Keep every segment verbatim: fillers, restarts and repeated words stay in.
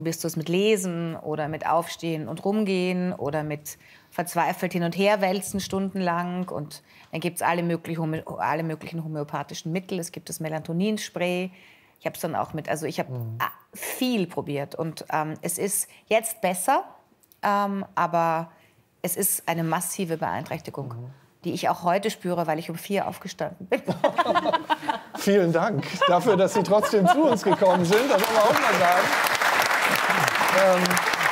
Probierst du es mit Lesen oder mit Aufstehen und Rumgehen oder mit verzweifelt hin und her wälzen stundenlang. Und dann gibt es alle, möglich, alle möglichen homöopathischen Mittel. Es gibt das Melatoninspray. Ich habe es dann auch mit, also ich habe mhm. viel probiert. Und ähm, es ist jetzt besser, ähm, aber es ist eine massive Beeinträchtigung, mhm. die ich auch heute spüre, weil ich um vier aufgestanden bin. Vielen Dank dafür, dass Sie trotzdem zu uns gekommen sind. Das wollen wir auch mal sagen. Ähm,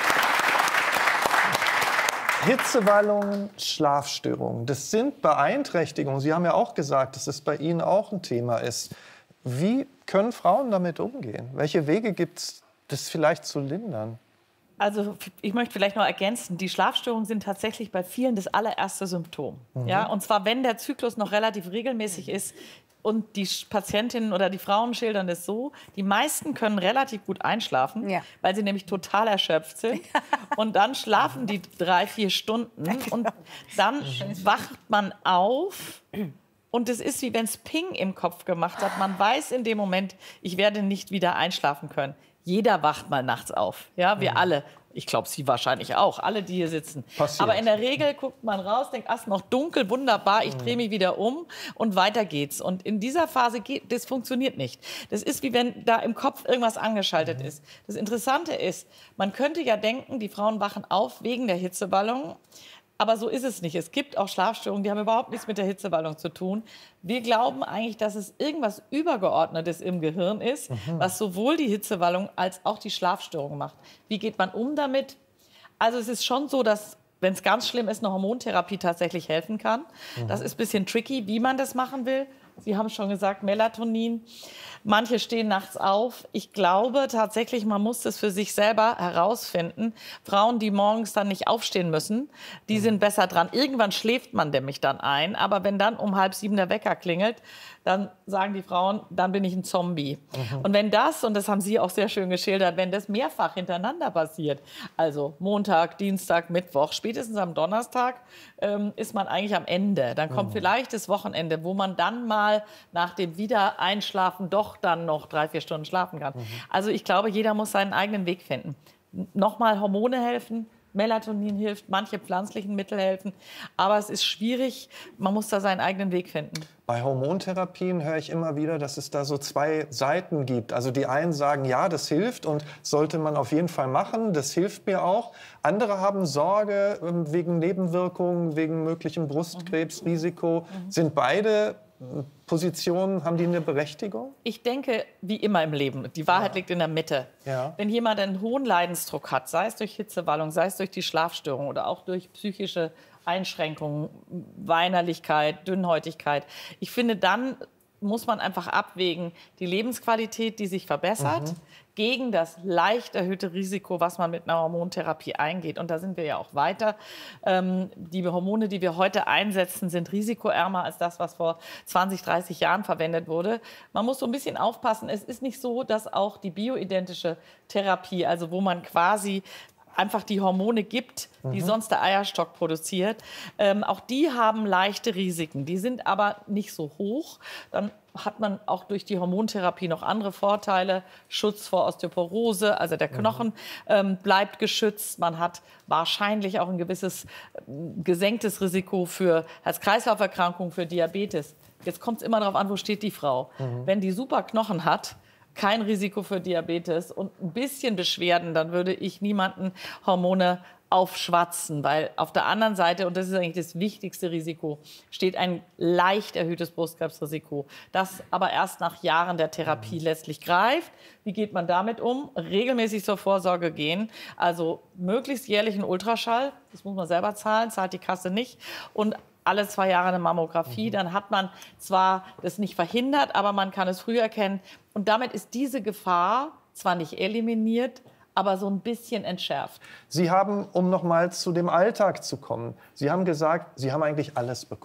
Hitzewallungen, Schlafstörungen, das sind Beeinträchtigungen. Sie haben ja auch gesagt, dass es bei Ihnen auch ein Thema ist. Wie können Frauen damit umgehen? Welche Wege gibt es, das vielleicht zu lindern? Also ich möchte vielleicht noch ergänzen, die Schlafstörungen sind tatsächlich bei vielen das allererste Symptom. Mhm. Ja? Und zwar, wenn der Zyklus noch relativ regelmäßig ist. Und die Patientinnen oder die Frauen schildern das so, die meisten können relativ gut einschlafen, ja. weil sie nämlich total erschöpft sind. Und dann schlafen die drei, vier Stunden und dann wacht man auf. Und es ist wie wenn es Ping im Kopf gemacht hat. Man weiß in dem Moment, ich werde nicht wieder einschlafen können. Jeder wacht mal nachts auf, ja, wir mhm. alle. Ich glaube, Sie wahrscheinlich auch, alle, die hier sitzen. Passiert. Aber in der Regel guckt man raus, denkt, ach, ist noch dunkel, wunderbar, ich drehe mich wieder um und weiter geht's. Und in dieser Phase geht, das funktioniert nicht. Das ist wie wenn da im Kopf irgendwas angeschaltet mhm. ist. Das Interessante ist, man könnte ja denken, die Frauen wachen auf wegen der Hitzewallung. Aber so ist es nicht. Es gibt auch Schlafstörungen, die haben überhaupt nichts mit der Hitzewallung zu tun. Wir glauben eigentlich, dass es irgendwas Übergeordnetes im Gehirn ist, mhm. was sowohl die Hitzewallung als auch die Schlafstörung macht. Wie geht man um damit? Also es ist schon so, dass, wenn es ganz schlimm ist, eine Hormontherapie tatsächlich helfen kann. Mhm. Das ist ein bisschen tricky, wie man das machen will. Sie haben schon gesagt, Melatonin. Manche stehen nachts auf. Ich glaube tatsächlich, man muss das für sich selber herausfinden. Frauen, die morgens dann nicht aufstehen müssen, die sind besser dran. Irgendwann schläft man nämlich dann ein. Aber wenn dann um halb sieben der Wecker klingelt, dann sagen die Frauen, dann bin ich ein Zombie. Mhm. Und wenn das, und das haben Sie auch sehr schön geschildert, wenn das mehrfach hintereinander passiert, also Montag, Dienstag, Mittwoch, spätestens am Donnerstag, ähm, ist man eigentlich am Ende. Dann kommt mhm. vielleicht das Wochenende, wo man dann mal nach dem Wiedereinschlafen doch dann noch drei, vier Stunden schlafen kann. Mhm. Also ich glaube, jeder muss seinen eigenen Weg finden. Nochmal Hormone helfen, Melatonin hilft, manche pflanzlichen Mittel helfen. Aber es ist schwierig, man muss da seinen eigenen Weg finden. Bei Hormontherapien höre ich immer wieder, dass es da so zwei Seiten gibt. Also die einen sagen, ja, das hilft und sollte man auf jeden Fall machen, das hilft mir auch. Andere haben Sorge wegen Nebenwirkungen, wegen möglichem Brustkrebsrisiko. Mhm. Sind beide Positionen, haben die eine Berechtigung? Ich denke, wie immer im Leben, die Wahrheit ja. liegt in der Mitte. Ja. Wenn jemand einen hohen Leidensdruck hat, sei es durch Hitzewallung, sei es durch die Schlafstörung oder auch durch psychische Einschränkungen, Weinerlichkeit, Dünnhäutigkeit, ich finde, dann muss man einfach abwägen, die Lebensqualität, die sich verbessert, mhm. gegen das leicht erhöhte Risiko, was man mit einer Hormontherapie eingeht. Und da sind wir ja auch weiter. Ähm, die Hormone, die wir heute einsetzen, sind risikoärmer als das, was vor zwanzig, dreißig Jahren verwendet wurde. Man muss so ein bisschen aufpassen. Es ist nicht so, dass auch die bioidentische Therapie, also wo man quasi einfach die Hormone gibt, die mhm. sonst der Eierstock produziert. Ähm, auch die haben leichte Risiken. Die sind aber nicht so hoch. Dann hat man auch durch die Hormontherapie noch andere Vorteile. Schutz vor Osteoporose, also der Knochen mhm. ähm, bleibt geschützt. Man hat wahrscheinlich auch ein gewisses äh, gesenktes Risiko für Herz-Kreislauf-Erkrankungen, für Diabetes. Jetzt kommt es immer darauf an, wo steht die Frau. Mhm. Wenn die super Knochen hat, kein Risiko für Diabetes und ein bisschen Beschwerden, dann würde ich niemanden Hormone aufschwatzen, weil auf der anderen Seite, und das ist eigentlich das wichtigste Risiko, steht ein leicht erhöhtes Brustkrebsrisiko, das aber erst nach Jahren der Therapie letztlich greift. Wie geht man damit um? Regelmäßig zur Vorsorge gehen, also möglichst jährlich einen Ultraschall, das muss man selber zahlen, zahlt die Kasse nicht, und alle zwei Jahre eine Mammographie, mhm. dann hat man zwar das nicht verhindert, aber man kann es früh erkennen. Und damit ist diese Gefahr zwar nicht eliminiert, aber so ein bisschen entschärft. Sie haben, um noch mal zu dem Alltag zu kommen, Sie haben gesagt, Sie haben eigentlich alles bekommen.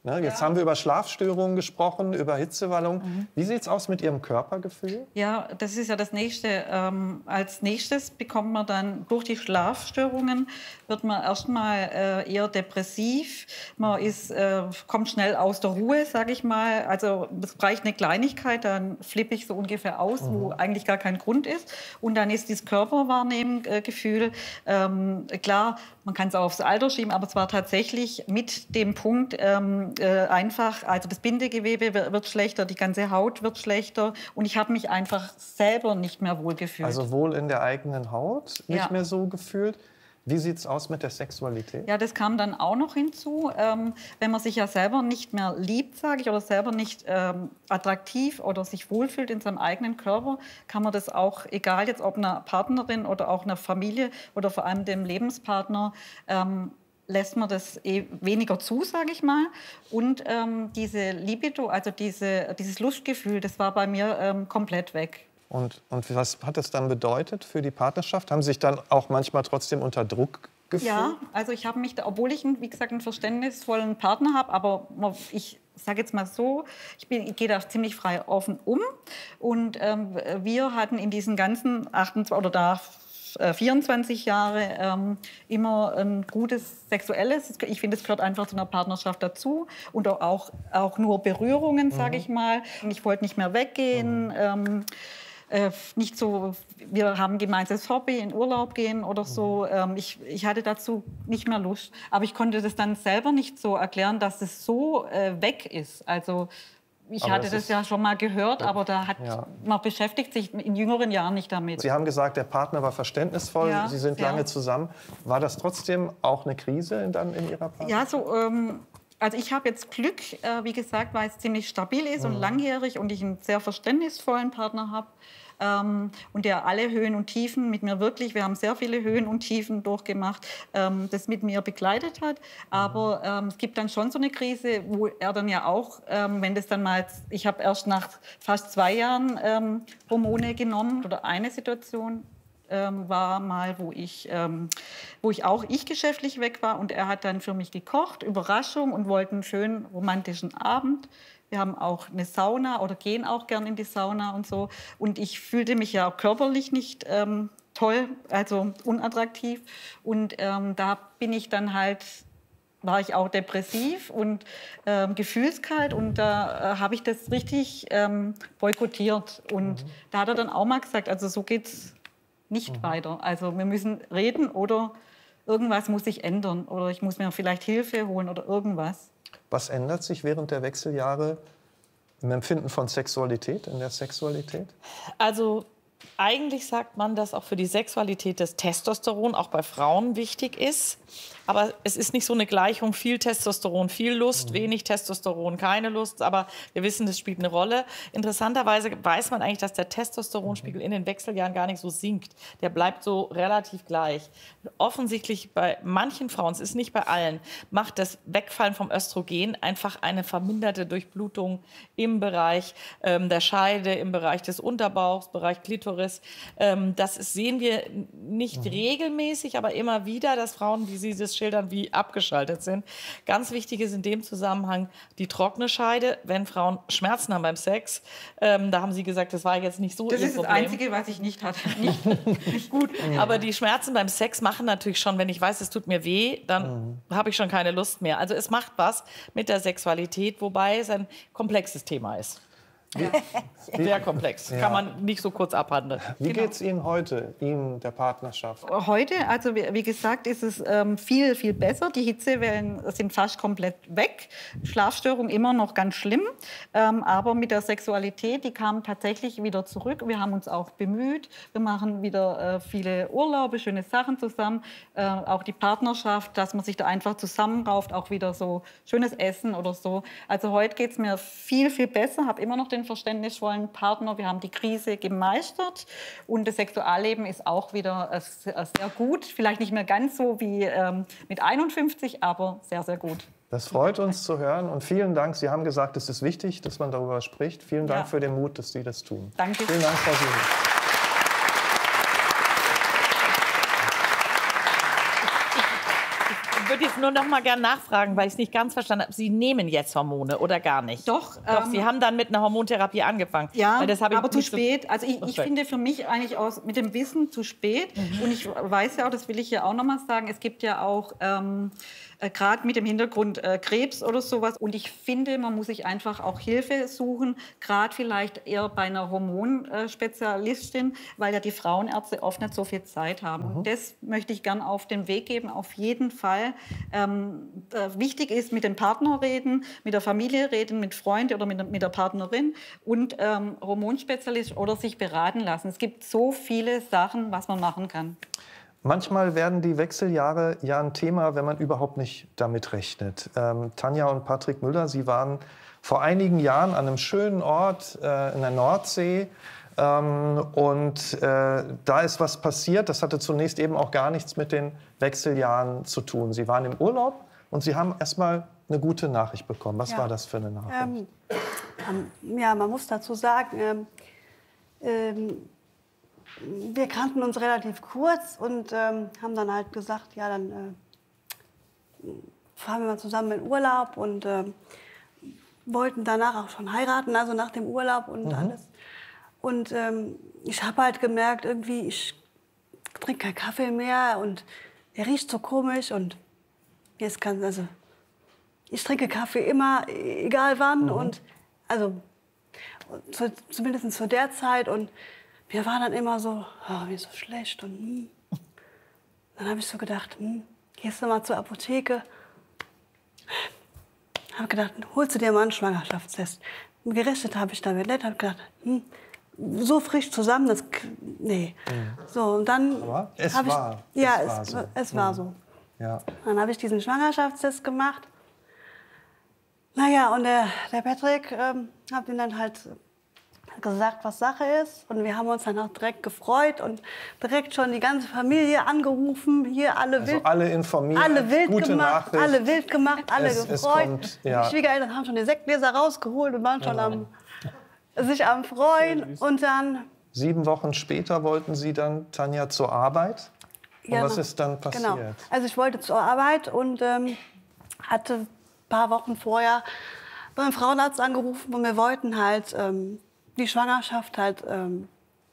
Ne? Jetzt Ja. haben wir über Schlafstörungen gesprochen, über Hitzewallung. Mhm. Wie sieht es aus mit Ihrem Körpergefühl? Ja, das ist ja das Nächste. Ähm, als nächstes bekommt man dann durch die Schlafstörungen, wird man erstmal äh, eher depressiv. Man ist, äh, kommt schnell aus der Ruhe, sage ich mal. Also es reicht eine Kleinigkeit, dann flippe ich so ungefähr aus, mhm. wo eigentlich gar kein Grund ist. Und dann ist dieses Körperwahrnehmgefühl, ähm, klar, man kann es auch aufs Alter schieben, aber es war tatsächlich mit dem Punkt ähm, äh, einfach, also das Bindegewebe wird, wird schlechter, die ganze Haut wird schlechter und ich habe mich einfach selber nicht mehr wohl gefühlt. Also wohl in der eigenen Haut nicht Ja. mehr so gefühlt. Wie sieht es aus mit der Sexualität? Ja, das kam dann auch noch hinzu. Ähm, wenn man sich ja selber nicht mehr liebt, sage ich, oder selber nicht ähm, attraktiv oder sich wohlfühlt in seinem eigenen Körper, kann man das auch, egal jetzt ob einer Partnerin oder auch einer Familie oder vor allem dem Lebenspartner, ähm, lässt man das eh weniger zu, sage ich mal. Und ähm, diese Libido, also diese, dieses Lustgefühl, das war bei mir ähm, komplett weg. Und, und was hat das dann bedeutet für die Partnerschaft? Haben Sie sich dann auch manchmal trotzdem unter Druck gefühlt? Ja, also ich habe mich, da, obwohl ich, einen, wie gesagt, einen verständnisvollen Partner habe, aber ich sage jetzt mal so, ich, bin, ich gehe da ziemlich frei offen um. Und ähm, wir hatten in diesen ganzen achtundzwanzig oder da vierundzwanzig Jahre ähm, immer ein gutes Sexuelles. Ich finde, es gehört einfach zu einer Partnerschaft dazu. Und auch, auch nur Berührungen, sage ich mal. Ich wollte nicht mehr weggehen. Mhm. Ähm, äh, nicht so, wir haben ein gemeinsames Hobby, in Urlaub gehen oder so. Ähm, ich, ich hatte dazu nicht mehr Lust. Aber ich konnte das dann selber nicht so erklären, dass es so äh, weg ist. Also ich aber hatte das, das ja schon mal gehört, ja. aber da hat, ja. man beschäftigt sich in jüngeren Jahren nicht damit. Sie haben gesagt, der Partner war verständnisvoll, ja, Sie sind ja. lange zusammen. War das trotzdem auch eine Krise dann in Ihrer Partnerschaft? Ja, so, ähm, also ich habe jetzt Glück, äh, wie gesagt, weil es ziemlich stabil ist mhm. und langjährig und ich einen sehr verständnisvollen Partner habe. Ähm, und der alle Höhen und Tiefen mit mir wirklich, wir haben sehr viele Höhen und Tiefen durchgemacht, ähm, das mit mir begleitet hat. Aber ähm, es gibt dann schon so eine Krise, wo er dann ja auch, ähm, wenn das dann mal, ich habe erst nach fast zwei Jahren ähm, Hormone genommen oder eine Situation ähm, war mal, wo ich, ähm, wo ich auch ich geschäftlich weg war und er hat dann für mich gekocht, Überraschung und wollte einen schönen romantischen Abend. Wir haben auch eine Sauna oder gehen auch gern in die Sauna und so. Und ich fühlte mich ja körperlich nicht ähm, toll, also unattraktiv. Und ähm, da bin ich dann halt, war ich auch depressiv und ähm, gefühlskalt. Und da äh, habe ich das richtig ähm, boykottiert. Und mhm. da hat er dann auch mal gesagt, also so geht's nicht mhm. weiter. Also wir müssen reden oder irgendwas muss sich ändern. Oder ich muss mir vielleicht Hilfe holen oder irgendwas. Was ändert sich während der Wechseljahre im Empfinden von Sexualität, in der Sexualität? Also eigentlich sagt man, dass auch für die Sexualität das Testosteron auch bei Frauen wichtig ist. Aber es ist nicht so eine Gleichung, viel Testosteron, viel Lust, mhm. wenig Testosteron, keine Lust. Aber wir wissen, das spielt eine Rolle. Interessanterweise weiß man eigentlich, dass der Testosteronspiegel in den Wechseljahren gar nicht so sinkt. Der bleibt so relativ gleich. Offensichtlich bei manchen Frauen, es ist nicht bei allen, macht das Wegfallen vom Östrogen einfach eine verminderte Durchblutung im Bereich ähm, der Scheide, im Bereich des Unterbauchs, Bereich Klitoris. Ähm, das ist, sehen wir nicht mhm. regelmäßig, aber immer wieder, dass Frauen, die sie das schildern, wie abgeschaltet sind. Ganz wichtig ist in dem Zusammenhang die trockene Scheide. Wenn Frauen Schmerzen haben beim Sex, ähm, da haben sie gesagt, das war jetzt nicht so ihr Problem. Das ist das Einzige, was ich nicht hatte. Nicht, nicht gut. Aber die Schmerzen beim Sex machen natürlich schon, wenn ich weiß, es tut mir weh, dann mhm. habe ich schon keine Lust mehr. Also es macht was mit der Sexualität, wobei es ein komplexes Thema ist. Wie, Sehr komplex, ja. Kann man nicht so kurz abhandeln. Wie genau. geht es Ihnen heute, Ihnen, der Partnerschaft? Heute, also wie, wie gesagt, ist es ähm, viel, viel besser. Die Hitzewellen sind fast komplett weg. Schlafstörung immer noch ganz schlimm. Ähm, aber mit der Sexualität, die kam tatsächlich wieder zurück. Wir haben uns auch bemüht. Wir machen wieder äh, viele Urlaube, schöne Sachen zusammen. Äh, auch die Partnerschaft, dass man sich da einfach zusammenrauft, auch wieder so schönes Essen oder so. Also heute geht es mir viel, viel besser. Habe immer noch den verständnisvollen Partner. Wir haben die Krise gemeistert und das Sexualleben ist auch wieder äh, sehr gut. Vielleicht nicht mehr ganz so wie ähm, mit einundfünfzig, aber sehr, sehr gut. Das freut uns zu hören und vielen Dank. Sie haben gesagt, es ist wichtig, dass man darüber spricht. Vielen Dank ja. für den Mut, dass Sie das tun. Danke. Vielen Dank, Frau Siemens. Ich würde jetzt nur noch mal gerne nachfragen, weil ich es nicht ganz verstanden habe. Sie nehmen jetzt Hormone oder gar nicht? Doch. Doch, ähm, Sie haben dann mit einer Hormontherapie angefangen. Ja, weil das habe ich aber zu nicht so- spät. Also ich, Oh, ich sorry. finde für mich eigentlich aus, mit dem Wissen zu spät. Mhm. Und ich weiß ja auch, das will ich ja auch noch mal sagen, es gibt ja auch ähm, äh, gerade mit dem Hintergrund äh, Krebs oder sowas. Und ich finde, man muss sich einfach auch Hilfe suchen, gerade vielleicht eher bei einer Hormonspezialistin, weil ja die Frauenärzte oft nicht so viel Zeit haben. Und das möchte ich gern auf den Weg geben, auf jeden Fall. Ähm, äh, wichtig ist, mit dem Partner reden, mit der Familie reden, mit Freunden oder mit, der- mit der Partnerin und ähm, Hormonspezialist oder sich beraten lassen. Es gibt so viele Sachen, was man machen kann. Manchmal werden die Wechseljahre ja ein Thema, wenn man überhaupt nicht damit rechnet. Ähm, Tanja und Patrick Müller, Sie waren vor einigen Jahren an einem schönen Ort äh, in der Nordsee. Ähm, und äh, da ist was passiert. Das hatte zunächst eben auch gar nichts mit den Wechseljahren zu tun. Sie waren im Urlaub und Sie haben erst mal eine gute Nachricht bekommen. Was Ja. war das für eine Nachricht? Ähm, ähm, ja, man muss dazu sagen, ähm, ähm, wir kannten uns relativ kurz und ähm, haben dann halt gesagt, ja, dann äh, fahren wir mal zusammen in Urlaub und ähm, wollten danach auch schon heiraten, also nach dem Urlaub und alles. Und ähm, ich habe halt gemerkt, irgendwie, ich trinke keinen Kaffee mehr und der riecht so komisch und mir ist ganz, also ich trinke Kaffee immer, egal wann und also zu, zumindest zu der Zeit und mir war dann immer so, oh, mir ist so schlecht und hm. Dann habe ich so gedacht, hm, gehst du mal zur Apotheke. Habe gedacht, holst du dir mal einen Schwangerschaftstest. Gerechnet habe ich damit nicht, habe gedacht, hm, so frisch zusammen, das, nee. So, und dann Aber es habe ich, war- ja, es war es, so. es war so. Ja. Dann habe ich diesen Schwangerschaftstest gemacht. Naja, und der, der Patrick ähm, hat ihm dann halt gesagt, was Sache ist. Und wir haben uns dann auch direkt gefreut und direkt schon die ganze Familie angerufen. Hier alle Also wild, alle informiert, alle wild gute gemacht, Nachricht. alle wild gemacht, alle Es- es gefreut. kommt, ja. Die Schwiegereltern haben schon die Sektgläser rausgeholt und waren schon am, sich am Freuen. Und dann Sieben Wochen später wollten Sie dann, Tanja, zur Arbeit. Und Ja, was noch- ist dann passiert? Genau. Also ich wollte zur Arbeit und ähm, hatte ein paar Wochen vorher beim Frauenarzt angerufen und wir wollten halt ähm, die Schwangerschaft halt ähm,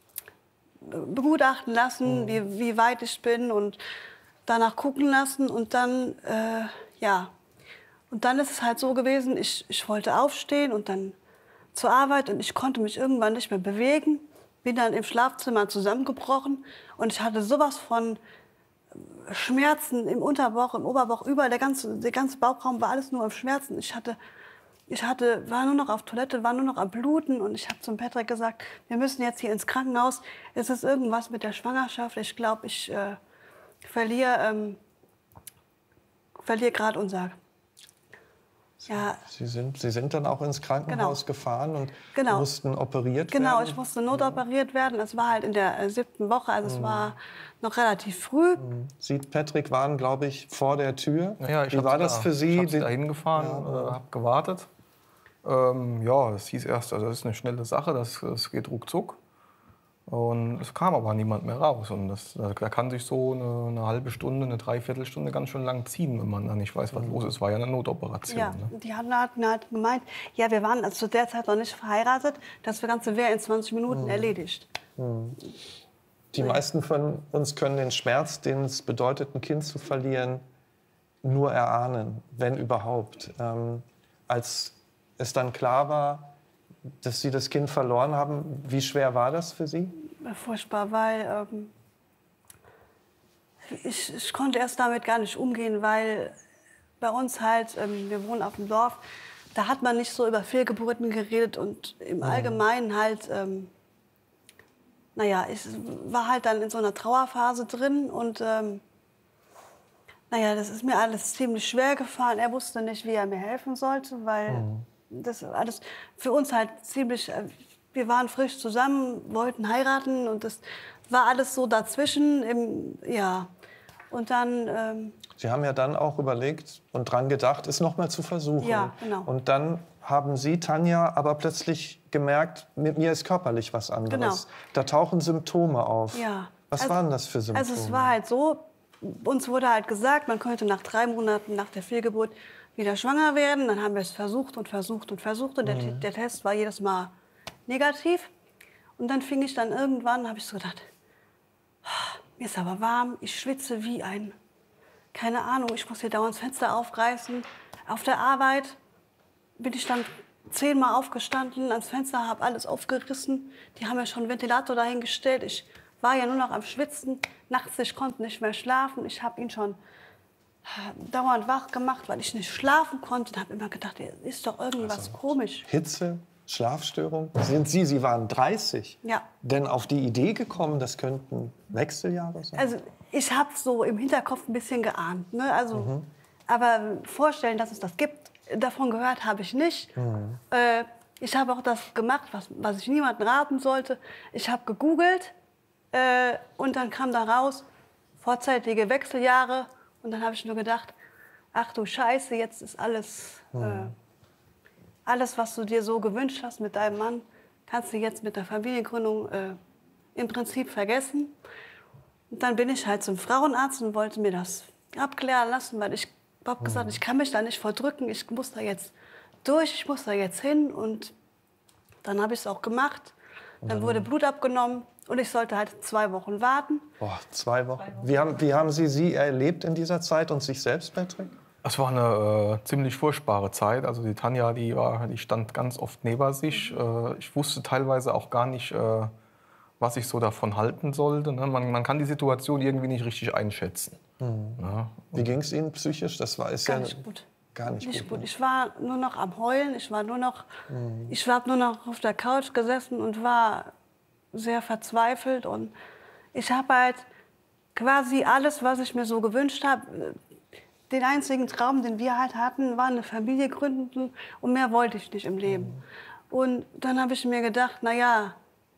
begutachten lassen, wie, wie weit ich bin und danach gucken lassen und dann, äh, ja, und dann ist es halt so gewesen, ich, ich wollte aufstehen und dann zur Arbeit und ich konnte mich irgendwann nicht mehr bewegen, bin dann im Schlafzimmer zusammengebrochen und ich hatte sowas von Schmerzen im Unterbauch, im Oberbauch, überall, der ganze, der ganze Bauchraum war alles nur am Schmerzen. Ich hatte, ich hatte, war nur noch auf Toilette, war nur noch am Bluten und ich habe zum Patrick gesagt, wir müssen jetzt hier ins Krankenhaus. Es ist irgendwas mit der Schwangerschaft. Ich glaube, ich äh, verliere, ähm, verliere gerade unser. Ja, Sie sind, Sie sind dann auch ins Krankenhaus gefahren und Genau. mussten operiert genau, werden. ich musste notoperiert werden. Es war halt in der äh, siebten Woche, also es war noch relativ früh. Sie, Patrick, waren, glaube ich, vor der Tür. Ja, ich Wie hab war sie das da, für Sie? Ich habe Die- da hingefahren, äh, habe gewartet. Ähm, ja, es hieß erst, also das ist eine schnelle Sache, das, das geht ruckzuck. Und es kam aber niemand mehr raus. Und das, da kann sich so eine, eine halbe Stunde, eine Dreiviertelstunde ganz schön lang ziehen, wenn man dann nicht weiß, was los ist. Es war ja eine Notoperation. Ja, Ne? die hatten hatten halt gemeint, ja, wir waren also zu der Zeit noch nicht verheiratet, das Ganze wäre in zwanzig Minuten erledigt. Die meisten von uns können den Schmerz, den es bedeutet, ein Kind zu verlieren, nur erahnen, wenn überhaupt. Ähm, als es dann klar war, dass Sie das Kind verloren haben, wie schwer war das für Sie? Furchtbar, weil ähm, ich, ich konnte erst damit gar nicht umgehen, weil bei uns halt, ähm, wir wohnen auf dem Dorf, da hat man nicht so über Fehlgeburten geredet und im Allgemeinen halt, ähm, naja, ich war halt dann in so einer Trauerphase drin und ähm, naja, das ist mir alles ziemlich schwer gefallen. Er wusste nicht, wie er mir helfen sollte, weil das alles für uns halt ziemlich, äh, wir waren frisch zusammen, wollten heiraten und das war alles so dazwischen, im, ja. Und dann, ähm, Sie haben ja dann auch überlegt und dran gedacht, es noch mal zu versuchen. Ja, genau. Und dann haben Sie, Tanja, aber plötzlich gemerkt, mit mir ist körperlich was anderes. Genau. Da tauchen Symptome auf. Ja. Was Also- waren das für Symptome? also es war halt so, uns wurde halt gesagt, man könnte nach drei Monaten nach der Fehlgeburt wieder schwanger werden. Dann haben wir es versucht und versucht und versucht und der, Mhm. der Test war jedes Mal negativ. Und dann fing ich dann irgendwann, habe ich so gedacht, mir ist aber warm, ich schwitze wie ein, keine Ahnung, ich muss hier dauernd das Fenster aufreißen. Auf der Arbeit bin ich dann zehnmal aufgestanden, ans Fenster, habe alles aufgerissen. Die haben ja schon einen Ventilator dahingestellt. Ich war ja nur noch am Schwitzen. Nachts, ich konnte nicht mehr schlafen. Ich habe ihn schon dauernd wach gemacht, weil ich nicht schlafen konnte. Und habe immer gedacht, ist doch irgendwas Also, komisch. Hitze, Schlafstörung. Sind Sie, Sie waren dreißig, Ja. denn auf die Idee gekommen, das könnten Wechseljahre sein? Also ich habe so im Hinterkopf ein bisschen geahnt. Ne? Also, aber vorstellen, dass es das gibt, davon gehört habe ich nicht. Mhm. Äh, ich habe auch das gemacht, was, was ich niemandem raten sollte. Ich habe gegoogelt äh, und dann kam da raus, vorzeitige Wechseljahre. Und dann habe ich nur gedacht, ach du Scheiße, jetzt ist alles, Mhm. äh, alles, was du dir so gewünscht hast mit deinem Mann, kannst du jetzt mit der Familiengründung äh, im Prinzip vergessen. Und dann bin ich halt zum Frauenarzt und wollte mir das abklären lassen, weil ich habe gesagt, ich kann mich da nicht verdrücken, ich muss da jetzt durch, ich muss da jetzt hin. Und dann habe ich es auch gemacht. Dann wurde Blut abgenommen und ich sollte halt zwei Wochen warten. Boah, zwei Wochen. Wie haben, wie haben Sie sie erlebt in dieser Zeit und sich selbst, Patrick? Es war eine äh, ziemlich furchtbare Zeit. Also die Tanja, die, war, die stand ganz oft neben sich. Äh, ich wusste teilweise auch gar nicht, äh, was ich so davon halten sollte. Ne? Man, man kann die Situation irgendwie nicht richtig einschätzen. Mhm. Ja. Wie ging es Ihnen psychisch? Das war ist Gar ja nicht gut. Gar nicht, Nicht gut. gut. Ich war nur noch am Heulen, ich war nur noch, ich habe nur noch auf der Couch gesessen und war sehr verzweifelt. Und ich habe halt quasi alles, was ich mir so gewünscht habe. Den einzigen Traum, den wir halt hatten, war eine Familie gründen und mehr wollte ich nicht im Leben. Und dann habe ich mir gedacht, na ja,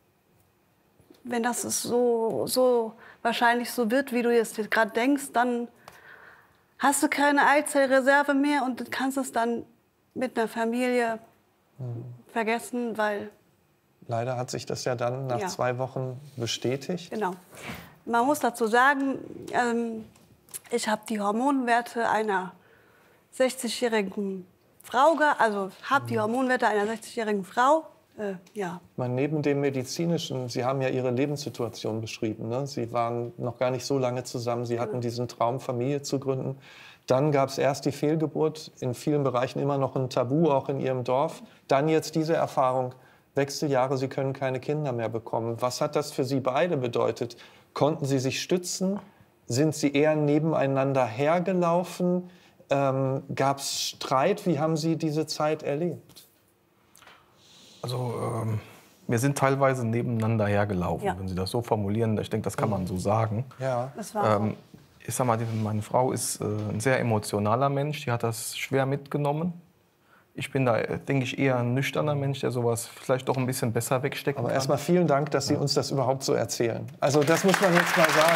wenn das ist so, so wahrscheinlich so wird, wie du jetzt gerade denkst, dann hast du keine Eizellreserve mehr und kannst es dann mit einer Familie vergessen, weil Leider hat sich das ja dann nach Ja. zwei Wochen bestätigt. Genau. Man muss dazu sagen, ähm, ich habe die Hormonwerte einer sechzigjährigen Frau, ge also habe die Hormonwerte einer sechzigjährigen Frau. Äh, ja. Mal neben dem medizinischen, Sie haben ja Ihre Lebenssituation beschrieben. Ne? Sie waren noch gar nicht so lange zusammen. Sie hatten diesen Traum, Familie zu gründen. Dann gab es erst die Fehlgeburt, in vielen Bereichen immer noch ein Tabu, auch in Ihrem Dorf. Dann jetzt diese Erfahrung, Wechseljahre, Sie können keine Kinder mehr bekommen. Was hat das für Sie beide bedeutet? Konnten Sie sich stützen? Sind Sie eher nebeneinander hergelaufen? Ähm, gab es Streit? Wie haben Sie diese Zeit erlebt? Also ähm, wir sind teilweise nebeneinander hergelaufen, Ja. wenn Sie das so formulieren. Ich denke, das kann man so sagen. Ja. Das war Ähm, ich sag mal, die- meine Frau ist äh, ein sehr emotionaler Mensch. Die hat das schwer mitgenommen. Ich bin da, äh, denke ich, eher ein nüchterner Mensch, der sowas vielleicht doch ein bisschen besser wegstecken Aber kann. erstmal vielen Dank, dass Sie uns das überhaupt so erzählen. Also das muss man jetzt mal sagen.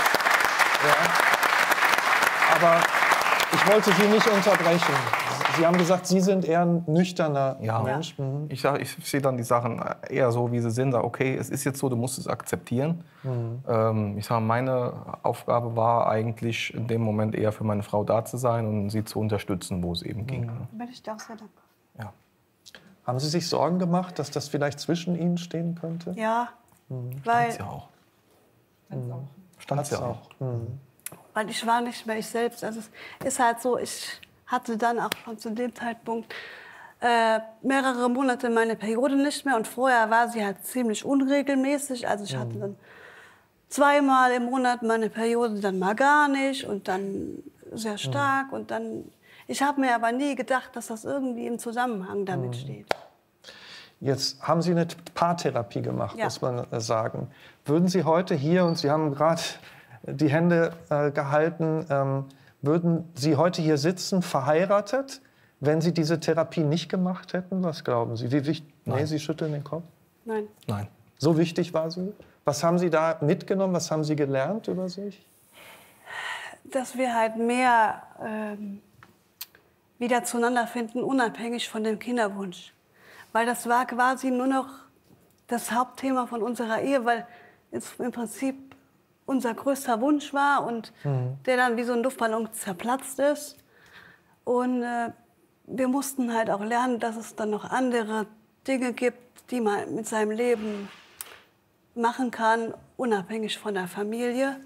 Ja. Aber ich wollte Sie nicht unterbrechen. Sie haben gesagt, Sie sind eher ein nüchterner Ja. Mensch. Mhm. Ich, sag, ich sehe dann die Sachen eher so, wie sie sind. Sag, okay, es ist jetzt so, du musst es akzeptieren. Mhm. Ähm, ich sage, meine Aufgabe war eigentlich in dem Moment eher für meine Frau da zu sein und sie zu unterstützen, wo es eben ging. Da bin ich dir auch sehr dankbar. Ja. Haben Sie sich Sorgen gemacht, dass das vielleicht zwischen Ihnen stehen könnte? Ja, weil, Stand's ja auch. Hat's Stand's ja auch. auch. Mhm. weil ich war nicht mehr ich selbst. Also es ist halt so, ich hatte dann auch schon zu dem Zeitpunkt äh, mehrere Monate meine Periode nicht mehr. Und vorher war sie halt ziemlich unregelmäßig. Also ich hatte dann zweimal im Monat meine Periode, dann mal gar nicht und dann sehr stark. Und dann, ich habe mir aber nie gedacht, dass das irgendwie im Zusammenhang damit steht. Jetzt haben Sie eine Paartherapie gemacht, Ja. muss man äh, sagen. Würden Sie heute hier, und Sie haben gerade die Hände äh, gehalten, ähm, würden Sie heute hier sitzen, verheiratet, wenn Sie diese Therapie nicht gemacht hätten? Was glauben Sie? Wie wichtig? Nee, Sie schütteln den Kopf. Nein. Nein. So wichtig war sie? Was haben Sie da mitgenommen? Was haben Sie gelernt über sich? Dass wir halt mehr ähm, wieder zueinander finden, unabhängig von dem Kinderwunsch. Weil das war quasi nur noch das Hauptthema von unserer Ehe, weil es im Prinzip unser größter Wunsch war und mhm. der dann wie so ein Luftballon zerplatzt ist. Und äh, wir mussten halt auch lernen, dass es dann noch andere Dinge gibt, die man mit seinem Leben machen kann, unabhängig von der Familie.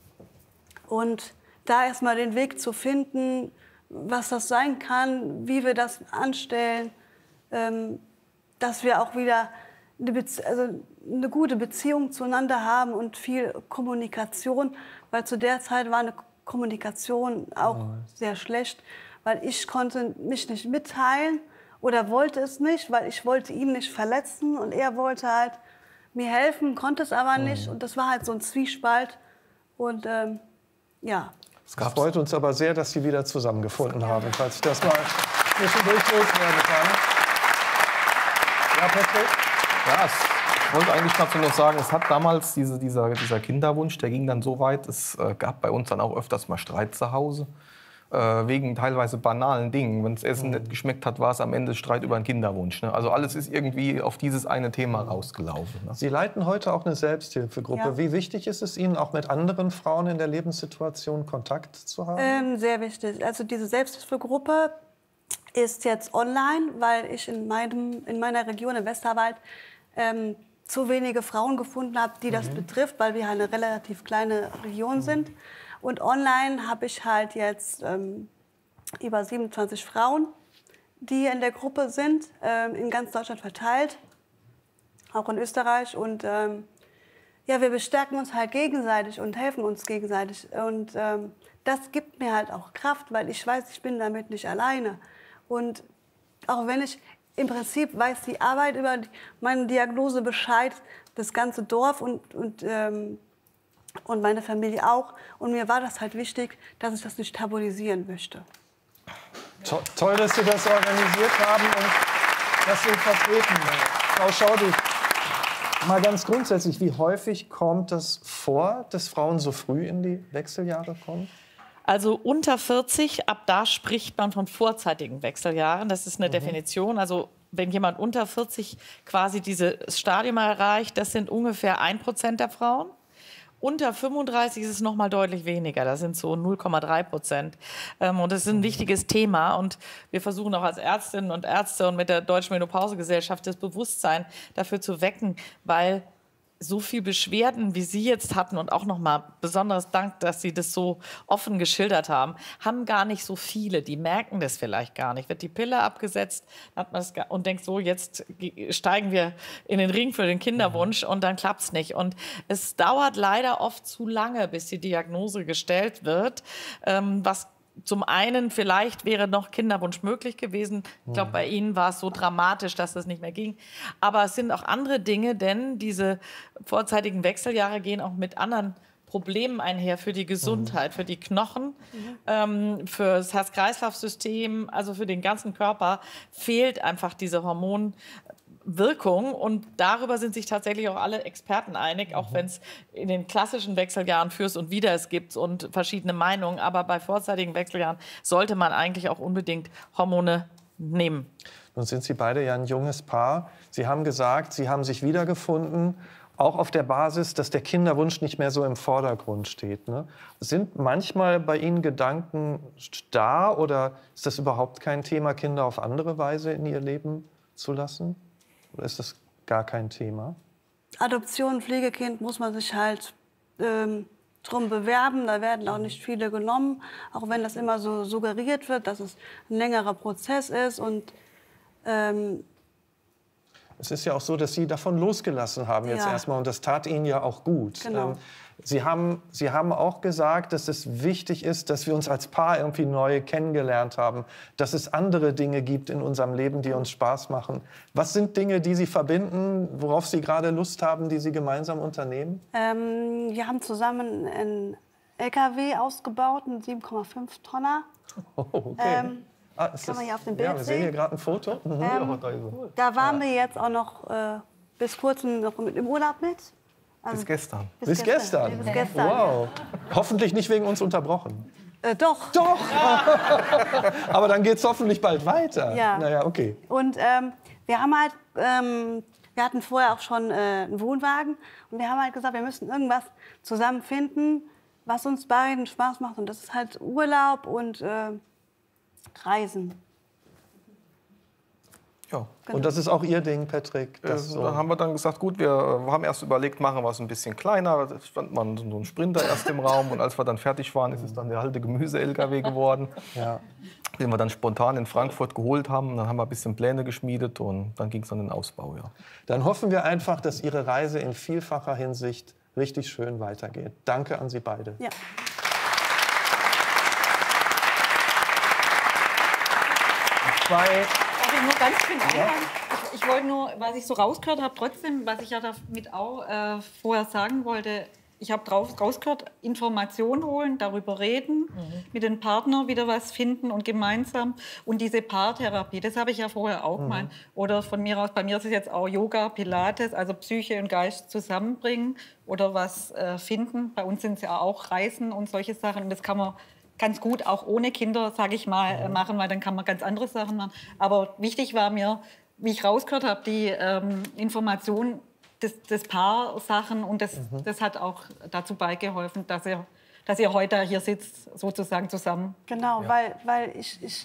Und da erstmal den Weg zu finden, was das sein kann, wie wir das anstellen, ähm, dass wir auch wieder eine, Bezie also eine gute Beziehung zueinander haben und viel Kommunikation, weil zu der Zeit war eine Kommunikation auch oh. sehr schlecht, weil ich konnte mich nicht mitteilen oder wollte es nicht, weil ich wollte ihn nicht verletzen und er wollte halt mir helfen, konnte es aber nicht und das war halt so ein Zwiespalt und ähm, ja. Es freut uns aber sehr, dass Sie wieder zusammengefunden haben, falls ich das mal zwischendurch loswerden kann. Ja, Patrick? Ja, ich wollte eigentlich dazu noch sagen, es hat damals diese, dieser, dieser Kinderwunsch, der ging dann so weit, es äh, gab bei uns dann auch öfters mal Streit zu Hause, äh, wegen teilweise banalen Dingen. Wenn das Essen mhm. nicht geschmeckt hat, war es am Ende Streit über einen Kinderwunsch. Ne? Also alles ist irgendwie auf dieses eine Thema rausgelaufen. Ne? Sie leiten heute auch eine Selbsthilfegruppe. Ja. Wie wichtig ist es Ihnen, auch mit anderen Frauen in der Lebenssituation Kontakt zu haben? Ähm, sehr wichtig. Also diese Selbsthilfegruppe ist jetzt online, weil ich in, meinem, in meiner Region im Westerwald ähm, zu wenige Frauen gefunden habe, die das mhm. betrifft, weil wir eine relativ kleine Region mhm. sind. Und online habe ich halt jetzt ähm, über siebenundzwanzig Frauen, die in der Gruppe sind, ähm, in ganz Deutschland verteilt, auch in Österreich. Und ähm, ja, wir bestärken uns halt gegenseitig und helfen uns gegenseitig. Und ähm, das gibt mir halt auch Kraft, weil ich weiß, ich bin damit nicht alleine. Und auch wenn ich im Prinzip weiß die Arbeit über meine Diagnose Bescheid, das ganze Dorf und, und, ähm, und meine Familie auch. Und mir war das halt wichtig, dass ich das nicht tabuisieren möchte. To toll, dass Sie das organisiert haben und dass Sie vertreten. Frau Schaudig, mal ganz grundsätzlich, wie häufig kommt das vor, dass Frauen so früh in die Wechseljahre kommen? Also unter vierzig, ab da spricht man von vorzeitigen Wechseljahren. Das ist eine mhm. Definition. Also wenn jemand unter vierzig quasi dieses Stadium erreicht, das sind ungefähr ein Prozent der Frauen. Unter fünfunddreißig ist es noch mal deutlich weniger. Das sind so null Komma drei Prozent. Und das ist ein wichtiges Thema. Und wir versuchen auch als Ärztinnen und Ärzte und mit der Deutschen Menopausegesellschaft das Bewusstsein dafür zu wecken, weil so viel Beschwerden, wie Sie jetzt hatten und auch nochmal besonderes Dank, dass Sie das so offen geschildert haben, haben gar nicht so viele. Die merken das vielleicht gar nicht. Wird die Pille abgesetzt hat man das und denkt so, jetzt steigen wir in den Ring für den Kinderwunsch und dann klappt es nicht. Und es dauert leider oft zu lange, bis die Diagnose gestellt wird, ähm, was zum einen, vielleicht wäre noch Kinderwunsch möglich gewesen. Ich glaube, bei Ihnen war es so dramatisch, dass das nicht mehr ging. Aber es sind auch andere Dinge, denn diese vorzeitigen Wechseljahre gehen auch mit anderen Problemen einher für die Gesundheit, für die Knochen, mhm. ähm, für das Herz-Kreislauf-System, also für den ganzen Körper fehlt einfach diese Hormon- Wirkung und darüber sind sich tatsächlich auch alle Experten einig, auch wenn es in den klassischen Wechseljahren fürs und wider es gibt und verschiedene Meinungen, aber bei vorzeitigen Wechseljahren sollte man eigentlich auch unbedingt Hormone nehmen. Nun sind Sie beide ja ein junges Paar. Sie haben gesagt, Sie haben sich wiedergefunden, auch auf der Basis, dass der Kinderwunsch nicht mehr so im Vordergrund steht. Ne? Sind manchmal bei Ihnen Gedanken da oder ist das überhaupt kein Thema, Kinder auf andere Weise in ihr Leben zu lassen? Oder ist das gar kein Thema? Adoption, Pflegekind muss man sich halt ähm, drum bewerben. Da werden auch nicht viele genommen, auch wenn das immer so suggeriert wird, dass es ein längerer Prozess ist. Und, ähm, es ist ja auch so, dass Sie davon losgelassen haben jetzt ja. erstmal und das tat Ihnen ja auch gut. Genau. Ähm, Sie haben, Sie haben auch gesagt, dass es wichtig ist, dass wir uns als Paar irgendwie neu kennengelernt haben, dass es andere Dinge gibt in unserem Leben, die uns Spaß machen. Was sind Dinge, die Sie verbinden, worauf Sie gerade Lust haben, die Sie gemeinsam unternehmen? Ähm, wir haben zusammen einen L K W ausgebaut, einen sieben Komma fünf Tonner. Oh, okay. Ähm, ah, kann das, man hier auf dem Bild ja, wir sehen hier gerade ein Foto. Mhm. Ähm, da waren ja. wir jetzt auch noch äh, bis kurzem noch mit im Urlaub mit. Also bis gestern. Bis, bis gestern? gestern? Bis gestern. Wow. Hoffentlich nicht wegen uns unterbrochen. Äh, doch. Doch! Aber dann geht es hoffentlich bald weiter. Ja. Naja, okay. Und ähm, wir haben halt ähm, wir hatten vorher auch schon äh, einen Wohnwagen. Und wir haben halt gesagt, wir müssen irgendwas zusammen finden, was uns beiden Spaß macht. Und das ist halt Urlaub und äh, Reisen. Ja. Genau. Und das ist auch Ihr Ding, Patrick? Das Äh, so. Da haben wir dann gesagt, gut, wir äh, haben erst überlegt, machen wir es ein bisschen kleiner. Da stand man so ein Sprinter erst im Raum. Und als wir dann fertig waren, ist es dann der alte Gemüse-L K W geworden, Ja. den wir dann spontan in Frankfurt geholt haben. Dann haben wir ein bisschen Pläne geschmiedet und dann ging es an den Ausbau. Ja. Dann hoffen wir einfach, dass Ihre Reise in vielfacher Hinsicht richtig schön weitergeht. Danke an Sie beide. Ja. Zwei Darf ich nur ganz schön einhaken? Ich, ich wollte nur, was ich so rausgehört habe, trotzdem, was ich ja damit auch äh, vorher sagen wollte, ich habe rausgehört, Informationen holen, darüber reden, mhm. mit den Partnern wieder was finden und gemeinsam. Und diese Paartherapie, das habe ich ja vorher auch mhm. gemeint. Oder von mir aus, bei mir ist es jetzt auch Yoga, Pilates, also Psyche und Geist zusammenbringen oder was äh, finden. Bei uns sind es ja auch Reisen und solche Sachen. Und das kann man ganz gut auch ohne Kinder, sage ich mal, mhm. machen, weil dann kann man ganz andere Sachen machen. Aber wichtig war mir, wie ich rausgehört habe, die ähm, Information des, des Paar-Sachen und das, mhm. das hat auch dazu beigeholfen, dass ihr, dass ihr heute hier sitzt, sozusagen zusammen. Genau, Ja. weil, weil ich, ich,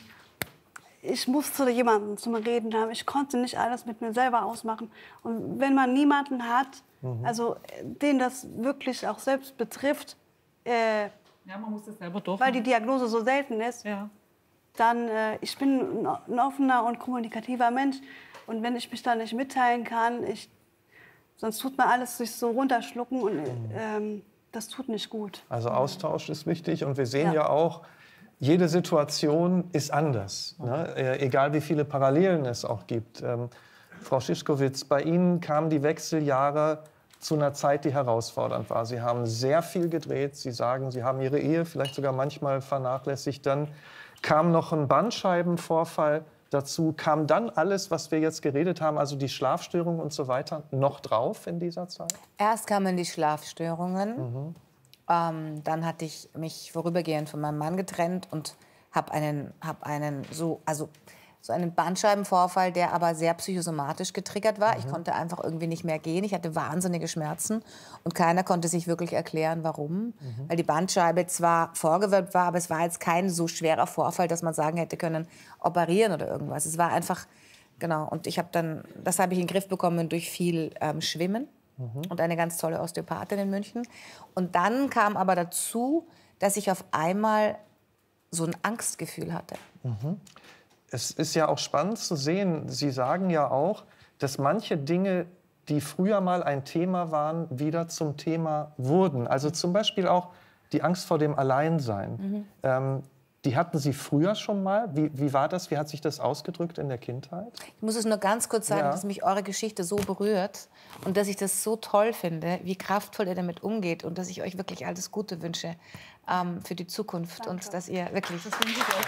ich musste jemanden zum Reden haben. Ich konnte nicht alles mit mir selber ausmachen. Und wenn man niemanden hat, mhm. also den das wirklich auch selbst betrifft, äh, ja, man muss es selber durch. weil die Diagnose so selten ist, ja. dann, äh, ich bin ein offener und kommunikativer Mensch. Und wenn ich mich da nicht mitteilen kann, ich, sonst tut mir alles sich so runterschlucken und ähm, das tut nicht gut. Also Austausch ist wichtig und wir sehen Ja. ja auch, jede Situation ist anders, ne? Äh, egal wie viele Parallelen es auch gibt. Ähm, Frau Schischkowitz, bei Ihnen kamen die Wechseljahre zu einer Zeit, die herausfordernd war. Sie haben sehr viel gedreht. Sie sagen, Sie haben Ihre Ehe vielleicht sogar manchmal vernachlässigt. Dann kam noch ein Bandscheibenvorfall dazu. Kam dann alles, was wir jetzt geredet haben, also die Schlafstörungen und so weiter, noch drauf in dieser Zeit? Erst kamen die Schlafstörungen. Mhm. Ähm, dann hatte ich mich vorübergehend von meinem Mann getrennt und habe einen, hab einen so, also so einen Bandscheibenvorfall, der aber sehr psychosomatisch getriggert war. Mhm. Ich konnte einfach irgendwie nicht mehr gehen. Ich hatte wahnsinnige Schmerzen und keiner konnte sich wirklich erklären, warum. Mhm. Weil die Bandscheibe zwar vorgewölbt war, aber es war jetzt kein so schwerer Vorfall, dass man sagen hätte können, operieren oder irgendwas. Es war einfach, genau. Und ich habe dann, das habe ich in den Griff bekommen durch viel ähm, Schwimmen mhm. und eine ganz tolle Osteopathin in München. Und dann kam aber dazu, dass ich auf einmal so ein Angstgefühl hatte. Mhm. Es ist ja auch spannend zu sehen, Sie sagen ja auch, dass manche Dinge, die früher mal ein Thema waren, wieder zum Thema wurden. Also zum Beispiel auch die Angst vor dem Alleinsein. Mhm. Ähm, die hatten Sie früher schon mal. Wie, wie war das? Wie hat sich das ausgedrückt in der Kindheit? Ich muss es nur ganz kurz sagen, Ja. dass mich eure Geschichte so berührt und dass ich das so toll finde, wie kraftvoll ihr damit umgeht und dass ich euch wirklich alles Gute wünsche ähm, für die Zukunft. Danke. Und dass ihr wirklich... Das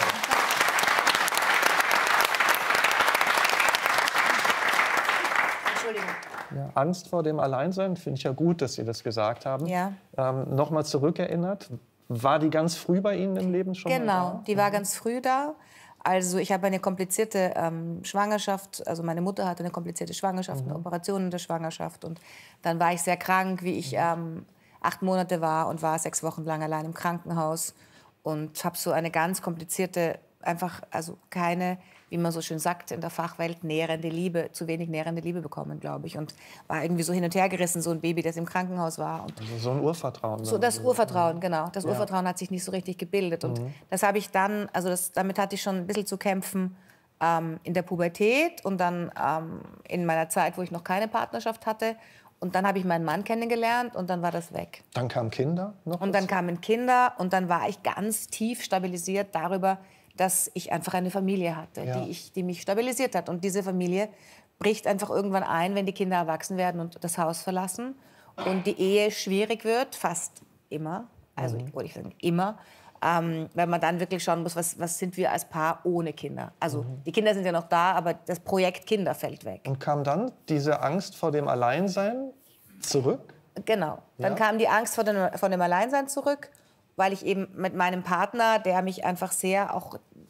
Ja, Angst vor dem Alleinsein, finde ich ja gut, dass Sie das gesagt haben. Ja. Ähm, Nochmal zurückerinnert, war die ganz früh bei Ihnen im Leben schon mal Genau, da? die war ganz früh da. Also ich habe eine komplizierte ähm, Schwangerschaft, also meine Mutter hatte eine komplizierte Schwangerschaft, eine Operation in der Schwangerschaft. Und dann war ich sehr krank, wie ich ähm, acht Monate war und war sechs Wochen lang allein im Krankenhaus. Und habe so eine ganz komplizierte, einfach, also keine, wie man so schön sagt in der Fachwelt, nährende Liebe, zu wenig nährende Liebe bekommen, glaube ich. Und war irgendwie so hin und her gerissen, so ein Baby, das im Krankenhaus war. Und Also so ein Urvertrauen. so das Urvertrauen, genau. Das Ja. Urvertrauen hat sich nicht so richtig gebildet. Und Mhm. das habe ich dann, also das, damit hatte ich schon ein bisschen zu kämpfen ähm, in der Pubertät und dann ähm, in meiner Zeit, wo ich noch keine Partnerschaft hatte. Und dann habe ich meinen Mann kennengelernt und dann war das weg. Dann kamen Kinder noch Und dann dazu? kamen Kinder und dann war ich ganz tief stabilisiert darüber, dass ich einfach eine Familie hatte, Ja. die, ich, die mich stabilisiert hat. Und diese Familie bricht einfach irgendwann ein, wenn die Kinder erwachsen werden und das Haus verlassen. Und die Ehe schwierig wird, fast immer, also Mhm. würde ich sagen immer, ähm, weil man dann wirklich schauen muss, was, was sind wir als Paar ohne Kinder. Also Mhm. die Kinder sind ja noch da, aber das Projekt Kinder fällt weg. Und kam dann diese Angst vor dem Alleinsein zurück? Genau. Dann Ja. kam die Angst vor dem, vor dem Alleinsein zurück, weil ich eben mit meinem Partner, der mich einfach sehr auch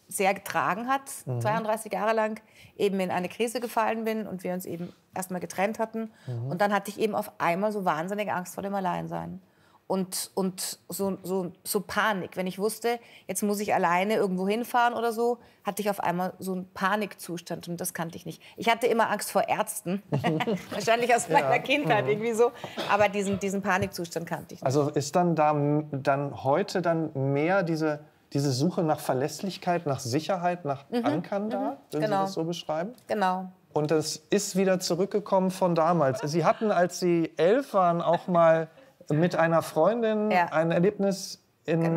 sehr getragen hat, mhm. zweiunddreißig Jahre lang, eben in eine Krise gefallen bin und wir uns eben erstmal getrennt hatten. Mhm. Und dann hatte ich eben auf einmal so wahnsinnige Angst vor dem Alleinsein. Und, und so, so, so Panik. Wenn ich wusste, jetzt muss ich alleine irgendwo hinfahren oder so, hatte ich auf einmal so einen Panikzustand und das kannte ich nicht. Ich hatte immer Angst vor Ärzten, wahrscheinlich aus meiner ja. Kindheit mhm. irgendwie so, aber diesen, diesen Panikzustand kannte ich nicht. Also ist dann da dann heute dann mehr diese, diese Suche nach Verlässlichkeit, nach Sicherheit, nach mhm. Ankern da, mhm. wenn genau. Sie das so beschreiben? Genau. Und das ist wieder zurückgekommen von damals. Sie hatten, als Sie elf waren, auch mal mit einer Freundin ja. ein Erlebnis in, genau.